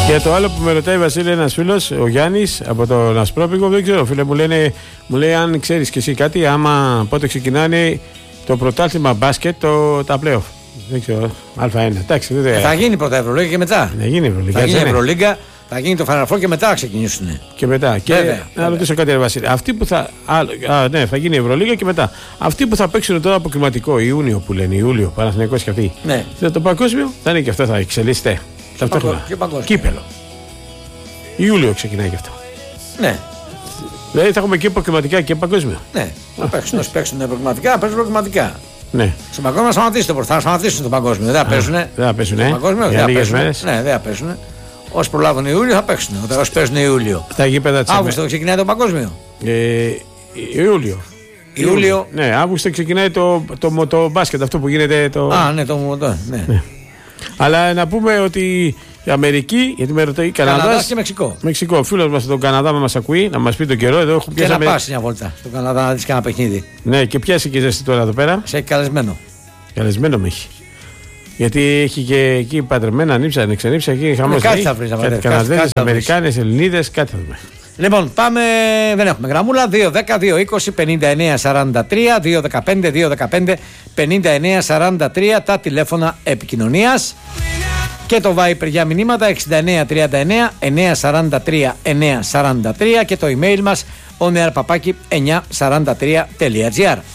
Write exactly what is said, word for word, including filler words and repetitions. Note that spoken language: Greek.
Για το άλλο που με ρωτάει Βασίλη, ένας φίλος, ο Γιάννης από τον Ασπρόπικο, δεν ξέρω, φίλε, μου, λένε, μου λέει αν ξέρεις και εσύ κάτι, άμα πότε ξεκινάνε το πρωτάθλημα μπάσκετ, το, τα play-off. Δεν ξέρω, Α1. Εντάξει, δεν... Θα γίνει πρώτα Ευρωλίγκα και μετά. Θα γίνει Ευρωλίγκα. Θα γίνει Ευρωλίγκα, θα γίνει το Final Four και μετά θα ξεκινήσουν. Και μετά. Και βέβαια, να βέβαια. ρωτήσω κάτι, ρε Βασίλη. Αυτοί που θα. Α, α, ναι, θα γίνει Ευρωλίγκα και μετά. Αυτοί που θα παίξουν τώρα αποκριματικό, Ιούνιο που λένε, Ιούλιο, Παναθηναϊκός και αυτοί. Ναι. Το παγκόσμιο θα είναι και αυτό, θα εξελίσσεται. Και παγκόσμιο. Κύπελο. Ιούλιο ξεκινάει και αυτό. Ναι. Δηλαδή θα έχουμε και προκριματικά και παγκόσμιο. Ναι. Θα παίξουν, όσοι παίξουν προκριματικά, θα παίζουν προκριματικά. Ναι. Στο παγκόσμιο θα σταματήσει το πρωτάθλημα, θα σταματήσουν το παγκόσμιο. Δεν θα παίζουν. Δεν θα παίζουν, ε. Παγκόσμιο, για λίγες μέρες. Ναι, δεν θα παίζουν. Όσοι προλάβουν Ιούλιο θα παίξουν. Όσοι παίζουν Ιούλιο. Τα γήπεδα της Αύγουστο ξεκινάει το παγκόσμιο. Ε, Ιούλιο. Ιούλιο. Ναι, Αύγουστο ξεκινάει το, το, το, το μπάσκετ, αυτό που γίνεται. Το... Α, ναι, το, το ναι. ναι. Αλλά να πούμε ότι η Αμερική, γιατί με ρωτάει, Καναδάς, Καναδάς και Μεξικό. Μεξικό, φίλος μας στον Καναδά με μας ακούει, να μας πει τον καιρό. Εδώ έχω και να με... πας μια βόλτα στον Καναδά να δεις κανένα παιχνίδι. Ναι, και πιάσει και ζέστη τώρα εδώ πέρα. Σε έχει καλεσμένο. Καλεσμένο με έχει. Γιατί έχει και εκεί παντρεμένα, νύψα, ανεξανύψα, εκεί χαμός. Κάτι θα βρεις, κάτι Καναδέζες, Αμερικάνες, Ελληνίδες, κάτι θα δούμε. Λοιπόν, πάμε, δεν έχουμε γραμμούλα. δύο δέκα δύο είκοσι πενήντα εννέα σαράντα τρία, δύο δεκαπέντε δύο δεκαπέντε πενήντα εννέα σαράντα τρία τα τηλέφωνα επικοινωνίας. Και το Viper για μηνύματα εξήντα εννέα τριάντα εννέα εννιακόσια σαράντα τρία εννιακόσια σαράντα τρία και το email μας oneairpapaki εννιακόσια σαράντα τρία τελεία gr.